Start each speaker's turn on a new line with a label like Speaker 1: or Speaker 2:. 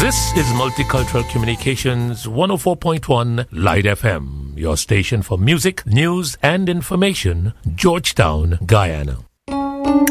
Speaker 1: This is Multicultural Communications 104.1 Light FM, your station for music, news and information, Georgetown, Guyana.